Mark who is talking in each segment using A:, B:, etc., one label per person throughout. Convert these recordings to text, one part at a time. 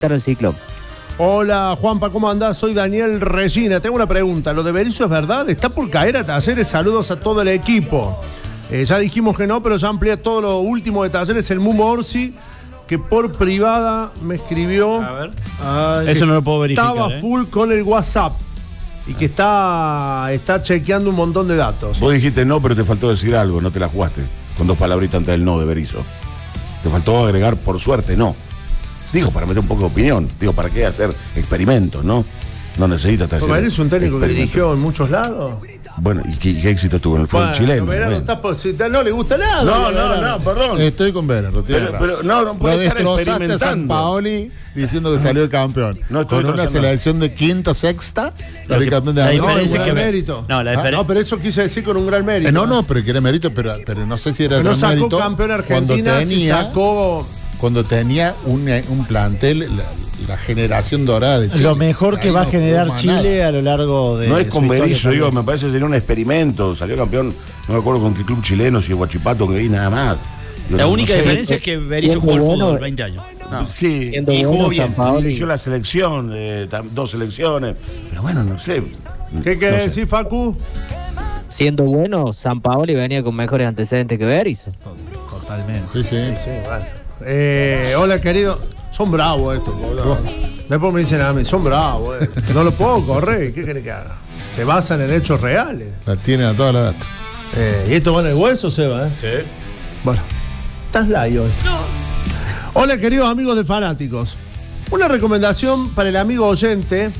A: el ciclo.
B: Hola Juanpa, ¿cómo andás? Soy Daniel Regina. Tengo una pregunta. ¿Lo de Berizzo es verdad? ¿Está por caer a Talleres? Saludos a todo el equipo. Ya dijimos que no, pero ya amplía todo lo último de Talleres. El Mumo Orsi, que por privada me escribió.
C: A ver. Eso no lo puedo verificar.
B: Estaba full con el WhatsApp y que está chequeando un montón de datos.
D: Vos dijiste no, pero te faltó decir algo, no te la jugaste. Con dos palabritas antes del no de Berizzo. Te faltó agregar por suerte no. Digo, para meter un poco de opinión. Digo, ¿para qué hacer experimentos, no? No necesitas hacer.
B: Porque eres un técnico que dirigió en muchos lados.
D: Bueno, ¿y qué éxito tuvo en el fútbol chileno?
B: No le gusta nada.
D: No, perdón.
E: Estoy con Vera, no tiene
D: pero no puede estar experimentando.
E: A San Paoli diciendo que salió el campeón.
D: No,
E: con una selección de quinta, sexta, salió campeón de
C: la
E: año.
C: diferencia es que
B: mérito.
C: No,
B: pero eso quise decir con un gran mérito.
E: No, pero que era mérito, pero no sé si era
B: pero
E: gran
B: no sacó
E: mérito.
B: Campeón Argentina,
E: cuando tenía un plantel, la generación dorada de Chile.
F: Lo mejor que va a generar Chile a lo largo de.
D: No es con Berizzo, digo, me parece que sería un experimento. Salió campeón, no me acuerdo con qué club chileno, si Huachipato, que vi nada más.
C: La única diferencia es que Berizzo jugó al fútbol 20 años. No.
D: Sí,
C: y jugó bien.
D: Dirigió la selección, 2 selecciones. Pero bueno, no sé.
B: ¿Qué querés decir, Facu?
A: Siendo bueno, San Paoli venía con mejores antecedentes que Berizzo.
F: Totalmente.
E: Sí.
B: Bueno. Hola, querido. Son bravos estos, boludo. Después me dicen a mí, son bravos. No lo puedo correr. ¿Qué querés que haga? Se basan en hechos reales.
E: La tienen a toda la data.
B: ¿Y esto va en el hueso, Seba?
C: Sí.
B: Bueno, estás live hoy. No. Hola, queridos amigos de Fanáticos. Una recomendación para el amigo oyente.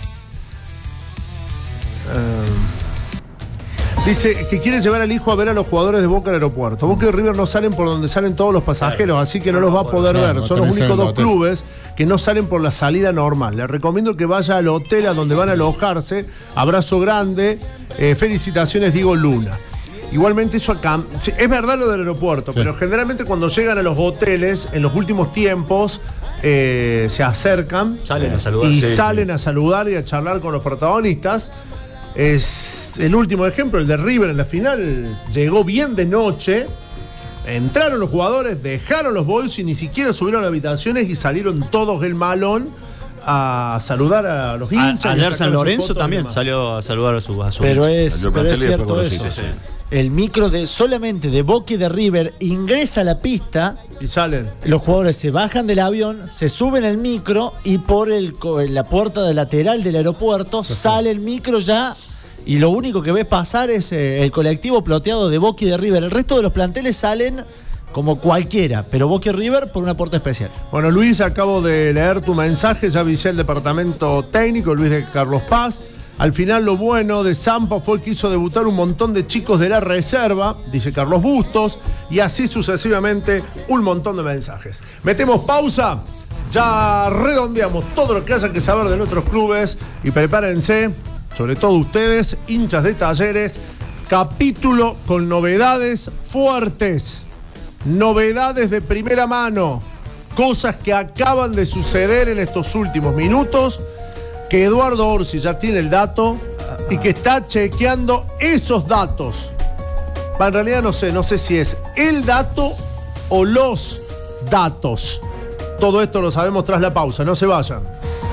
B: Dice que quiere llevar al hijo a ver a los jugadores de Boca al aeropuerto. Boca y River no salen por donde salen todos los pasajeros, así que no los va a poder ver. Son los únicos dos clubes que no salen por la salida normal. Le recomiendo que vaya al hotel a donde van a alojarse. Abrazo grande. Felicitaciones, Diego Luna. Igualmente eso acá, es verdad lo del aeropuerto, pero generalmente cuando llegan a los hoteles, en los últimos tiempos, se acercan
C: salen a saludar,
B: salen a saludar y a charlar con los protagonistas. Es el último ejemplo, el de River en la final. Llegó bien de noche, entraron los jugadores, dejaron los bolsos y ni siquiera subieron a habitaciones y salieron todos del malón a saludar a los hinchas.
C: Ayer San Lorenzo también salió a saludar a su
F: Pero es cierto eso.
C: Sí.
F: El micro solamente de Boca y de River ingresa a la pista
B: y salen.
F: Los jugadores se bajan del avión, se suben al micro y por la puerta de lateral del aeropuerto sale el micro ya y lo único que ves pasar es el colectivo ploteado de Boca y de River. El resto de los planteles salen como cualquiera, pero Boca y River por una puerta especial.
B: Bueno, Luis, acabo de leer tu mensaje, ya avisé al departamento técnico, Luis de Carlos Paz. Al final lo bueno de Zampa fue que hizo debutar un montón de chicos de la reserva, dice Carlos Bustos, y así sucesivamente un montón de mensajes. Metemos pausa, ya redondeamos todo lo que haya que saber de nuestros clubes y prepárense, sobre todo ustedes, hinchas de Talleres, capítulo con novedades fuertes, novedades de primera mano, cosas que acaban de suceder en estos últimos minutos, que Eduardo Orsi ya tiene el dato y que está chequeando esos datos. En realidad no sé si es el dato o los datos. Todo esto lo sabemos tras la pausa, no se vayan.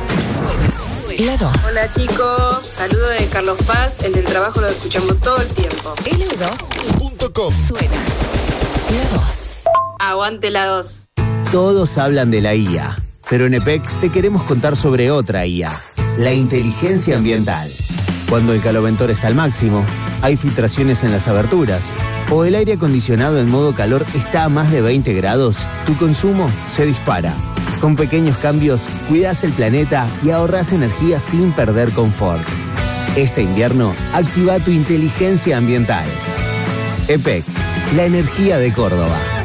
G: Hola chicos, saludo de Carlos Paz, en el trabajo lo escuchamos todo el tiempo.
H: L2.com suena la 2.
G: Aguante la 2.
I: Todos hablan de la IA, pero en EPEC te queremos contar sobre otra IA. La inteligencia ambiental. Cuando el caloventor está al máximo, hay filtraciones en las aberturas, o el aire acondicionado en modo calor está a más de 20 grados, tu consumo se dispara. Con pequeños cambios, cuidas el planeta y ahorras energía sin perder confort. Este invierno, activa tu inteligencia ambiental. EPEC, la energía de Córdoba.